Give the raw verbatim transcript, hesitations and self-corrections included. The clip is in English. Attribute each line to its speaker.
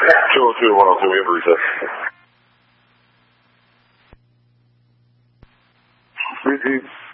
Speaker 1: two oh two to one oh two, we have a reset.
Speaker 2: Repeat.